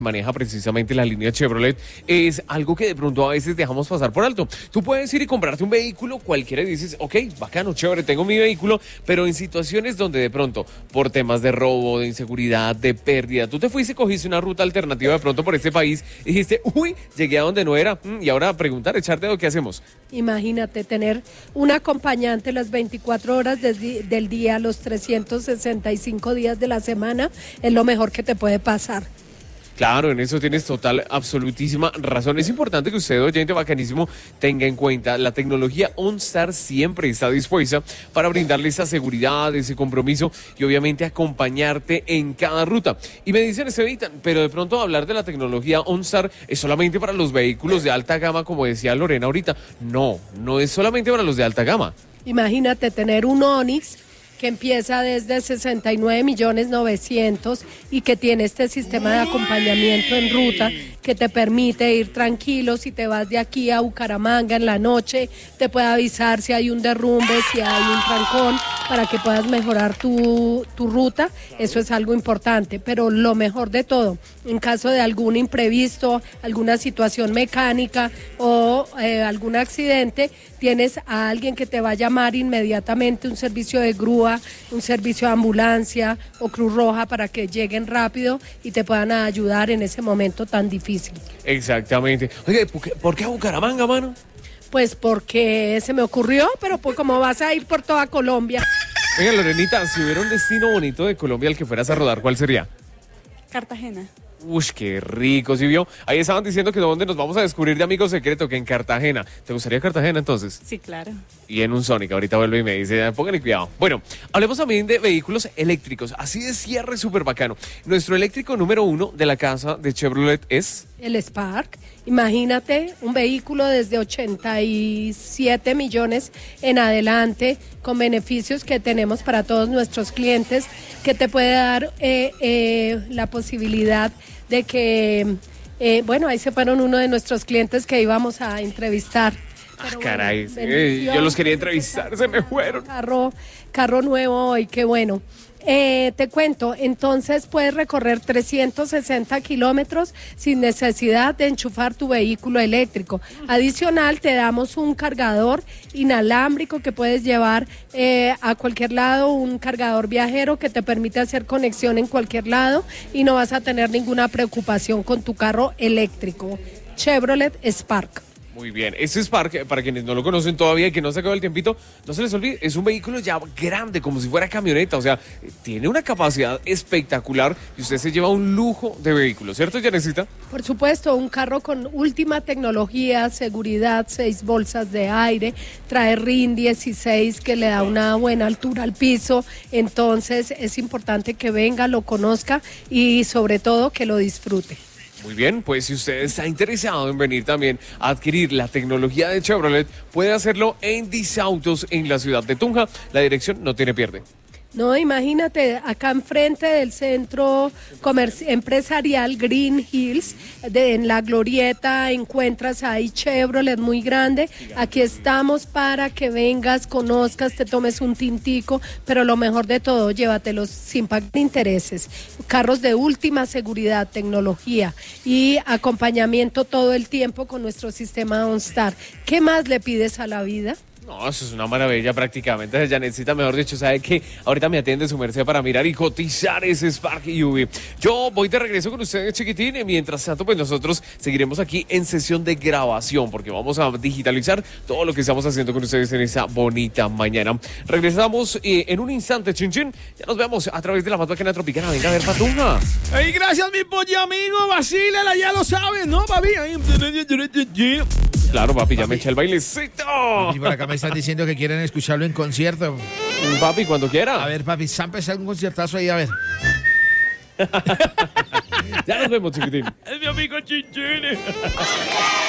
maneja precisamente la línea Chevrolet, es algo que de pronto a veces dejamos pasar por alto. Tú puedes ir y comprarte un vehículo cualquiera y dices, ok, bacano, chévere, tengo mi vehículo, pero en situaciones donde de pronto, por temas de robo, de inseguridad, de pérdida, tú te fuiste y cogiste una ruta alternativa de pronto por este país y dijiste, uy, llegué a donde no era, y ahora preguntar, echar dedo, ¿qué hacemos? Imagínate tener un acompañante las 24 horas del día, los 365 días de la semana, es lo mejor que te puede pasar. Claro, en eso tienes total, absolutísima razón. Es importante que usted, oyente bacanísimo, tenga en cuenta la tecnología OnStar siempre está dispuesta para brindarle esa seguridad, ese compromiso y obviamente acompañarte en cada ruta. Y me dicen, Estevitan, pero de pronto hablar de la tecnología OnStar es solamente para los vehículos de alta gama, como decía Lorena ahorita. No, no es solamente para los de alta gama. Imagínate tener un Onix que empieza desde 69.900.000 y que tiene este sistema de acompañamiento en ruta que te permite ir tranquilo. Si te vas de aquí a Bucaramanga en la noche, te puede avisar si hay un derrumbe, si hay un trancón, para que puedas mejorar tu ruta. Eso es algo importante, pero lo mejor de todo, en caso de algún imprevisto, alguna situación mecánica o algún accidente, tienes a alguien que te va a llamar inmediatamente, un servicio de grúa, un servicio de ambulancia o Cruz Roja para que lleguen rápido y te puedan ayudar en ese momento tan difícil. Exactamente. Oye, ¿por qué a Bucaramanga, mano? Pues porque se me ocurrió, pero pues como vas a ir por toda Colombia. Oiga, Lorenita, si hubiera un destino bonito de Colombia al que fueras a rodar, ¿cuál sería? Cartagena. Uy, qué rico, ¿sí vio? Ahí estaban diciendo que dónde nos vamos a descubrir de amigo secreto, que en Cartagena. ¿Te gustaría Cartagena entonces? Sí, claro. Y en un Sonic, ahorita vuelve y me dice, pongan cuidado. Bueno, hablemos también de vehículos eléctricos, así de cierre súper bacano. Nuestro eléctrico número 1 de la casa de Chevrolet es... El Spark. Imagínate un vehículo desde 87 millones en adelante, con beneficios que tenemos para todos nuestros clientes, que te puede dar la posibilidad de que, bueno, ahí se fueron uno de nuestros clientes que íbamos a entrevistar. Ah, caray, yo los quería entrevistar, se me fueron. Carro nuevo hoy, qué bueno. Te cuento, entonces puedes recorrer 360 kilómetros sin necesidad de enchufar tu vehículo eléctrico. Adicional, te damos un cargador inalámbrico que puedes llevar a cualquier lado, un cargador viajero que te permite hacer conexión en cualquier lado y no vas a tener ninguna preocupación con tu carro eléctrico. Chevrolet Spark. Muy bien, este Spark, para quienes no lo conocen todavía y que no se acabó el tiempito, no se les olvide, es un vehículo ya grande, como si fuera camioneta, o sea, tiene una capacidad espectacular y usted se lleva un lujo de vehículo, ¿cierto, Yanesita? Por supuesto, un carro con última tecnología, seguridad, 6 bolsas de aire, trae RIN 16 que le da una buena altura al piso, entonces es importante que venga, lo conozca y sobre todo que lo disfrute. Muy bien, pues si usted está interesado en venir también a adquirir la tecnología de Chevrolet, puede hacerlo en Disautos en la ciudad de Tunja. La dirección no tiene pierde. No, imagínate, acá enfrente del centro empresarial Green Hills, en la glorieta encuentras ahí Chevrolet muy grande. Aquí estamos para que vengas, conozcas, te tomes un tintico, pero lo mejor de todo, llévatelos sin pagar intereses. Carros de última seguridad, tecnología y acompañamiento todo el tiempo con nuestro sistema OnStar. ¿Qué más le pides a la vida? No, eso es una maravilla prácticamente. Janetcita, mejor dicho, sabe que ahorita me atiende su merced para mirar y cotizar ese Spark UV. Yo voy de regreso con ustedes, chiquitín, y mientras tanto, pues nosotros seguiremos aquí en sesión de grabación, porque vamos a digitalizar todo lo que estamos haciendo con ustedes en esta bonita mañana. Regresamos en un instante, chin chin. Ya nos vemos a través de la más bacana tropicana. Venga a ver, Patunja. Hey, gracias, mi pollo amigo. Vacílela, ya lo sabes, ¿no, papi? Claro, papi, ya me eché el bailecito. Y por acá me están diciendo que quieren escucharlo en concierto. Papi, cuando quiera. A ver, papi, zampes un conciertazo ahí, a ver. Ya nos vemos, chiquitín. Es mi amigo Chinchín.